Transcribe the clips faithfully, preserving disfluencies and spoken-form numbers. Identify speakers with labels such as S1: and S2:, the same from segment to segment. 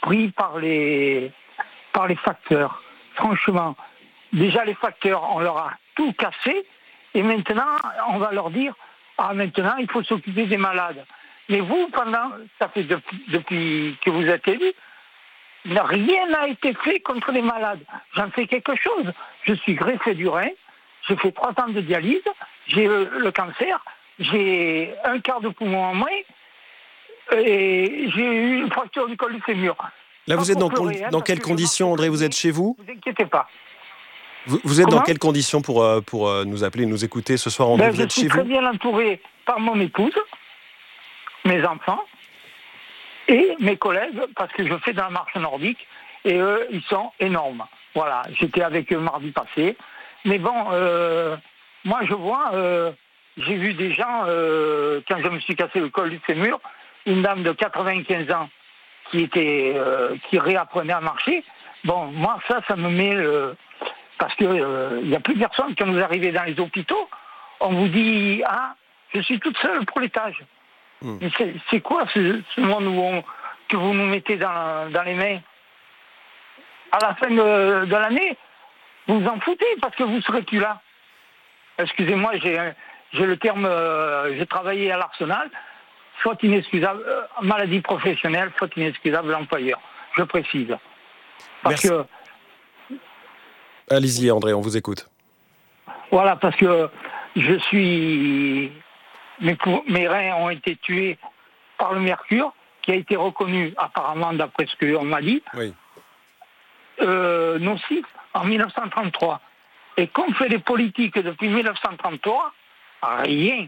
S1: pris par les, par les facteurs. Franchement, déjà les facteurs, on leur a tout cassé, et maintenant, on va leur dire, ah maintenant, il faut s'occuper des malades. Mais vous, pendant, ça fait depuis, depuis que vous êtes élu, rien n'a été fait contre les malades. J'en fais quelque chose. Je suis greffé du rein, j'ai fait trois ans de dialyse, j'ai le, le cancer, j'ai un quart de poumon en moins, et j'ai eu une fracture du col du fémur.
S2: Là, vous êtes dans, pleurer, con... hein, dans quelles conditions, André? Vous êtes chez vous?
S1: Ne vous inquiétez pas.
S2: Vous, vous êtes
S1: Comment?
S2: dans quelles conditions pour, pour nous appeler, nous écouter ce soir, André?
S1: Ben,
S2: vous êtes chez vous?
S1: Je suis très bien entouré par mon épouse, mes enfants et mes collègues, parce que je fais dans la marche nordique, et eux, ils sont énormes. Voilà, j'étais avec eux mardi passé. Mais bon, euh, moi je vois, euh, j'ai vu des gens, euh, quand je me suis cassé le col du fémur, une dame de quatre-vingt-quinze ans qui était, euh, qui réapprenait à marcher. Bon, moi ça, ça me met... Euh, parce qu'il n'y euh, a plus personne quand vous arrivez dans les hôpitaux, on vous dit « Ah, je suis toute seule pour l'étage mmh. ». Mais c'est, c'est quoi ce, ce monde où on, que vous nous mettez dans, dans les mains? À la fin de, de l'année, vous vous en foutez parce que vous ne serez plus là. Excusez-moi, j'ai, j'ai le terme, euh, j'ai travaillé à l'Arsenal, faute inexcusable, euh, maladie professionnelle, faute inexcusable l'employeur, je précise. Parce
S2: Merci.
S1: que...
S2: Allez-y André, on vous écoute.
S1: Voilà, parce que je suis... Mes, mes reins ont été tués par le mercure, qui a été reconnu apparemment, d'après ce qu'on m'a dit,
S2: oui.
S1: euh, nocif en dix-neuf cent trente-trois. Et qu'ont fait les politiques depuis dix-neuf cent trente-trois? Rien.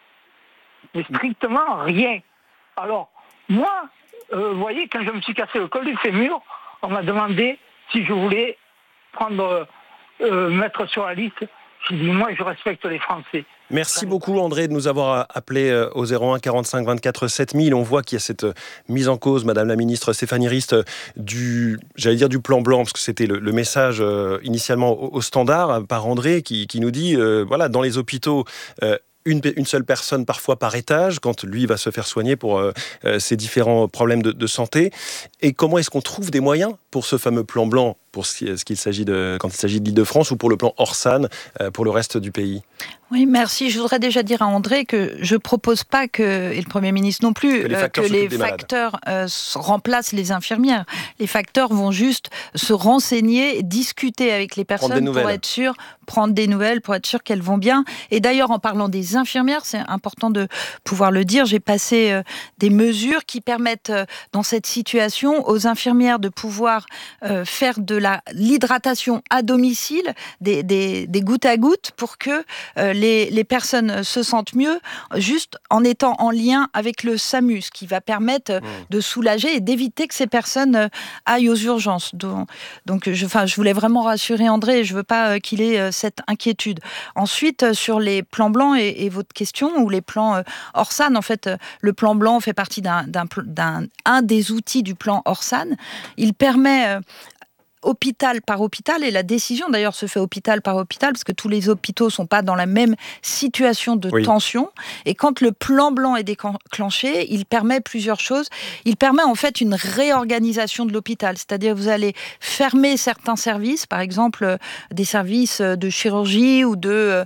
S1: Mais strictement rien. Alors, moi, euh, vous voyez, quand je me suis cassé le col du fémur, on m'a demandé si je voulais prendre, euh, mettre sur la liste. J'ai dit, moi, je respecte les Français.
S2: Merci beaucoup, André, de nous avoir appelé au zéro un quarante-cinq vingt-quatre sept mille. On voit qu'il y a cette mise en cause, Madame la Ministre Stéphanie Rist, du, j'allais dire du plan blanc, parce que c'était le, le message euh, initialement au, au standard par André, qui, qui nous dit, euh, voilà, dans les hôpitaux... Euh, Une, une seule personne parfois par étage, quand lui va se faire soigner pour euh, ses différents problèmes de, de santé. Et comment est-ce qu'on trouve des moyens pour ce fameux plan blanc, pour ce, ce qu'il s'agit de, quand il s'agit de l'Île-de-France, ou pour le plan Orsan, euh, pour le reste du pays?
S3: Oui, merci. Je voudrais déjà dire à André que je ne propose pas que, et le Premier ministre non plus, que les facteurs, euh, que les facteurs euh, remplacent les infirmières. Les facteurs vont juste se renseigner, discuter avec les personnes pour être sûr, prendre des nouvelles, pour être sûr qu'elles vont bien. Et d'ailleurs, en parlant des infirmières, c'est important de pouvoir le dire, j'ai passé euh, des mesures qui permettent, euh, dans cette situation, aux infirmières de pouvoir euh, faire de la, l'hydratation à domicile, des, des, des gouttes à gouttes, pour que euh, les, les personnes se sentent mieux, juste en étant en lien avec le SAMU, ce qui va permettre mmh. de soulager et d'éviter que ces personnes aillent aux urgences. Donc, donc je, enfin, je voulais vraiment rassurer André, et je ne veux pas qu'il ait cette inquiétude. Ensuite, sur les plans blancs et, et votre question, ou les plans Orsan, en fait, le plan blanc fait partie d'un, d'un, d'un un des outils du plan Orsan. Il permet... hôpital par hôpital, et la décision d'ailleurs se fait hôpital par hôpital, parce que tous les hôpitaux ne sont pas dans la même situation de oui. tension, et quand le plan blanc est déclenché, il permet plusieurs choses. Il permet en fait une réorganisation de l'hôpital, c'est-à-dire vous allez fermer certains services, par exemple des services de chirurgie ou de,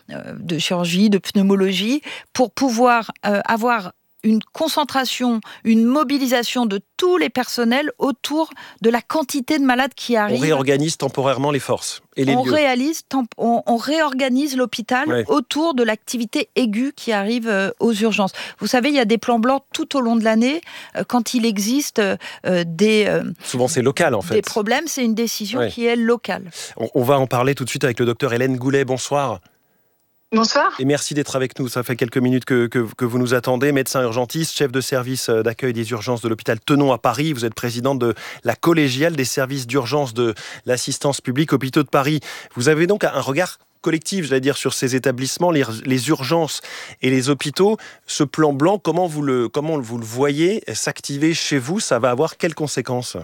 S3: de chirurgie, de pneumologie, pour pouvoir euh, avoir une concentration, une mobilisation de tous les personnels autour de la quantité de malades qui arrivent.
S2: On réorganise temporairement les forces et les
S3: on
S2: lieux.
S3: Réalise, temp- on, on réorganise l'hôpital ouais. autour de l'activité aiguë qui arrive euh, aux urgences. Vous savez, il y a des plans blancs tout au long de l'année. Euh, quand il existe euh, des... Euh,
S2: Souvent, c'est local, en fait.
S3: Des problèmes, c'est une décision ouais. qui est locale.
S2: On, on va en parler tout de suite avec le docteur Hélène Goulet. Bonsoir.
S4: Bonsoir.
S2: Et merci d'être avec nous. Ça fait quelques minutes que, que, que vous nous attendez. Médecin urgentiste, chef de service d'accueil des urgences de l'hôpital Tenon à Paris. Vous êtes présidente de la collégiale des services d'urgence de l'assistance publique hôpitaux de Paris. Vous avez donc un regard collectif, j'allais dire, sur ces établissements, les, les urgences et les hôpitaux. Ce plan blanc, comment vous le, comment vous le voyez s'activer chez vous? Ça va avoir quelles conséquences?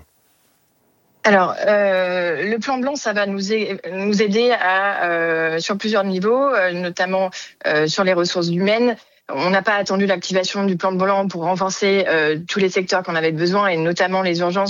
S4: Alors, euh, le plan blanc, ça va nous, a- nous aider à, euh, sur plusieurs niveaux, euh, notamment euh, sur les ressources humaines. On n'a pas attendu l'activation du plan blanc pour renforcer euh, tous les secteurs qu'on avait besoin, et notamment les urgences,